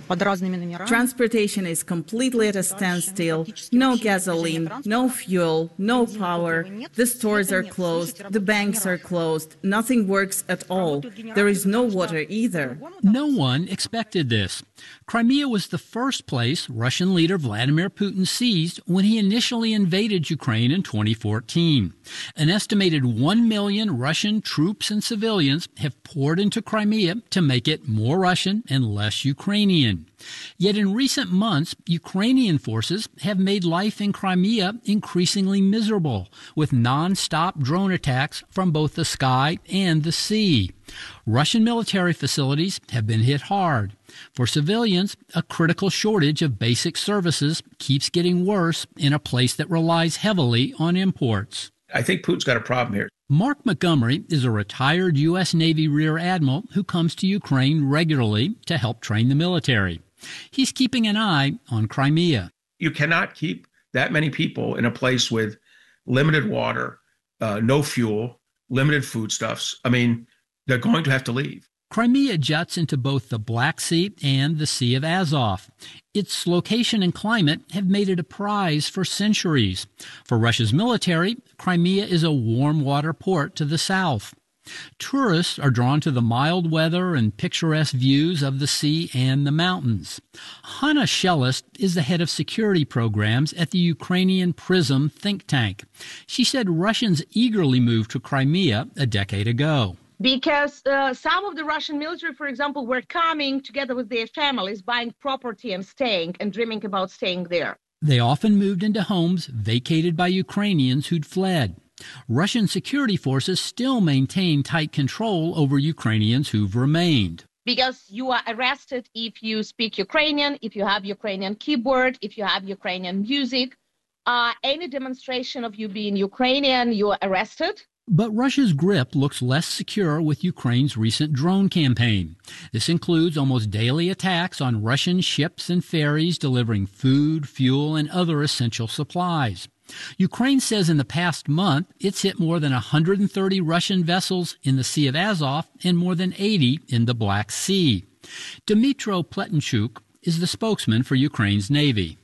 Transportation is completely at a standstill. No gasoline, no fuel, no power. The stores are closed. The banks are closed. Nothing works at all. There is no water either. No one expected this. Crimea was the first place Russian leader Vladimir Putin seized when he initially invaded Ukraine in 2014. An estimated 1 million Russian troops and civilians have poured into Crimea to make it more Russian and less Ukrainian. Yet in recent months, Ukrainian forces have made life in Crimea increasingly miserable, with non-stop drone attacks from both the sky and the sea. Russian military facilities have been hit hard. For civilians, a critical shortage of basic services keeps getting worse in a place that relies heavily on imports. I think Putin's got a problem here. Mark Montgomery is a retired U.S. Navy Rear Admiral who comes to Ukraine regularly to help train the military. He's keeping an eye on Crimea. You cannot keep that many people in a place with limited water, no fuel, limited foodstuffs. I mean, they're going to have to leave. Crimea juts into both the Black Sea and the Sea of Azov. Its location and climate have made it a prize for centuries. For Russia's military, Crimea is a warm water port to the south. Tourists are drawn to the mild weather and picturesque views of the sea and the mountains. Hanna Shellist is the head of security programs at the Ukrainian PRISM think tank. She said Russians eagerly moved to Crimea a decade ago. Because some of the Russian military, for example, were coming together with their families, buying property and staying and dreaming about staying there. They often moved into homes vacated by Ukrainians who'd fled. Russian security forces still maintain tight control over Ukrainians who've remained. Because you are arrested if you speak Ukrainian, if you have Ukrainian keyboard, if you have Ukrainian music. Any demonstration of you being Ukrainian, you are arrested. But Russia's grip looks less secure with Ukraine's recent drone campaign. This includes almost daily attacks on Russian ships and ferries delivering food, fuel, and other essential supplies. Ukraine says in the past month it's hit more than 130 Russian vessels in the Sea of Azov and more than 80 in the Black Sea. Dmytro Pletenchuk is the spokesman for Ukraine's Navy.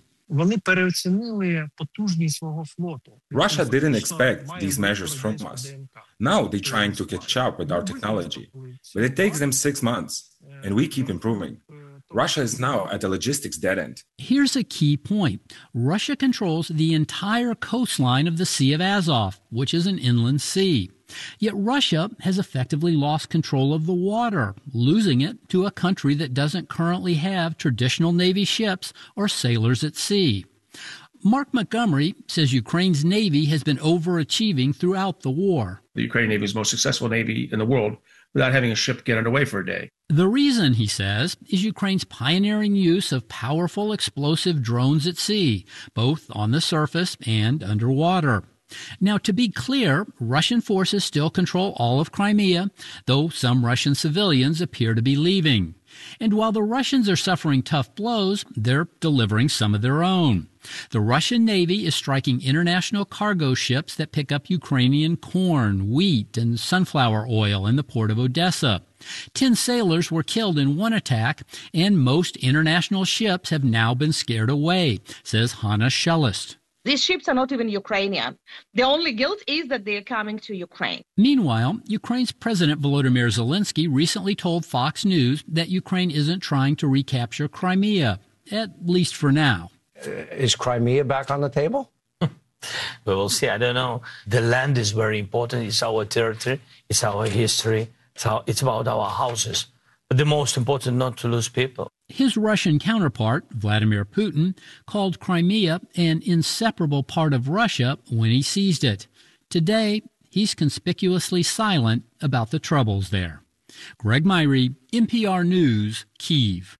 Russia didn't expect these measures from us. Now they're trying to catch up with our technology. But it takes them 6 months, and we keep improving. Russia is now at a logistics dead end. Here's a key point. Russia controls the entire coastline of the Sea of Azov, which is an inland sea. Yet Russia has effectively lost control of the water, losing it to a country that doesn't currently have traditional Navy ships or sailors at sea. Mark Montgomery says Ukraine's Navy has been overachieving throughout the war. The Ukrainian Navy is the most successful Navy in the world without having a ship get underway for a day. The reason, he says, is Ukraine's pioneering use of powerful explosive drones at sea, both on the surface and underwater. Now, to be clear, Russian forces still control all of Crimea, though some Russian civilians appear to be leaving. And while the Russians are suffering tough blows, they're delivering some of their own. The Russian Navy is striking international cargo ships that pick up Ukrainian corn, wheat, and sunflower oil in the port of Odessa. 10 sailors were killed in one attack, and most international ships have now been scared away, says Hanna Shellist. These ships are not even Ukrainian. The only guilt is that they are coming to Ukraine. Meanwhile, Ukraine's President Volodymyr Zelensky recently told Fox News that Ukraine isn't trying to recapture Crimea, at least for now. Is Crimea back on the table? We will see. I don't know. The land is very important. It's our territory. It's our history. It's about our houses. But the most important, not to lose people. His Russian counterpart, Vladimir Putin, called Crimea an inseparable part of Russia when he seized it. Today, he's conspicuously silent about the troubles there. Greg Myrie, NPR News, Kyiv.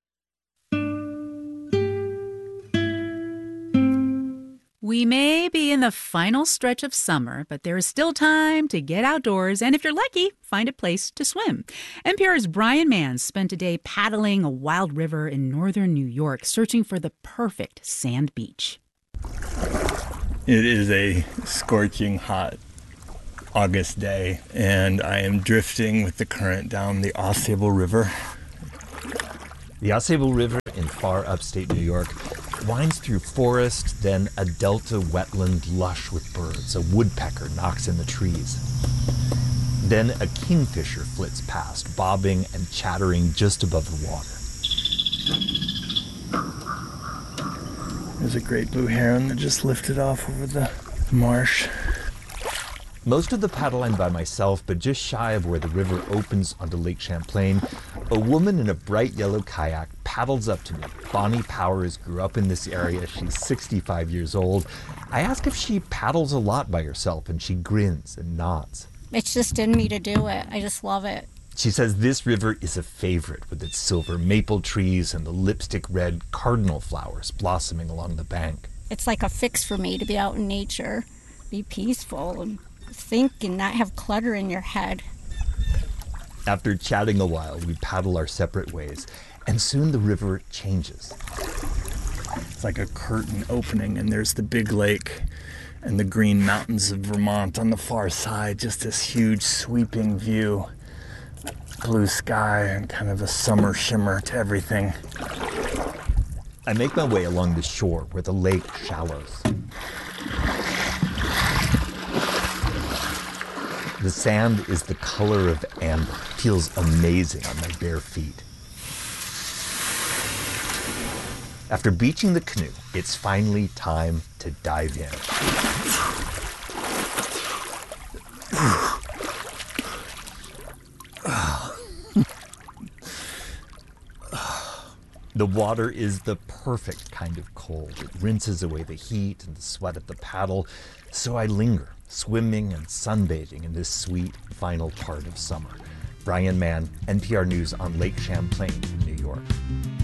We may be in the final stretch of summer, but there is still time to get outdoors and, if you're lucky, find a place to swim. NPR's Brian Mann spent a day paddling a wild river in northern New York, searching for the perfect sand beach. It is a scorching hot August day, and I am drifting with the current down the Au Sable River. The Au Sable River in in far upstate New York winds through forest, then a delta wetland lush with birds. A woodpecker knocks in the trees. Then a kingfisher flits past, bobbing and chattering just above the water. There's a great blue heron that just lifted off over the marsh. Most of the paddle I'm by myself, but just shy of where the river opens onto Lake Champlain, a woman in a bright yellow kayak paddles up to me. Bonnie Powers grew up in this area. She's 65 years old. I ask if she paddles a lot by herself, and she grins and nods. It's just in me to do it. I just love it. She says this river is a favorite with its silver maple trees and the lipstick red cardinal flowers blossoming along the bank. It's like a fix for me to be out in nature, be peaceful and think and not have clutter in your head. After chatting a while, we paddle our separate ways, and soon the river changes. It's like a curtain opening, and there's the big lake and the green mountains of Vermont on the far side. Just this huge sweeping view. Blue sky and kind of a summer shimmer to everything. I make my way along the shore where the lake shallows. The sand is the color of amber. Feels amazing on my bare feet. After beaching the canoe, it's finally time to dive in. The water is the perfect kind of cold. It rinses away the heat and the sweat at the paddle, so I linger, swimming and sunbathing in this sweet final part of summer. Brian Mann, NPR News on Lake Champlain, New York.